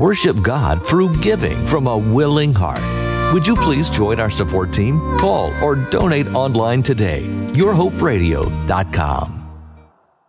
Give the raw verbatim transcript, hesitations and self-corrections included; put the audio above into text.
worship God through giving from a willing heart. Would you please join our support team? Call or donate online today. your hope radio dot com.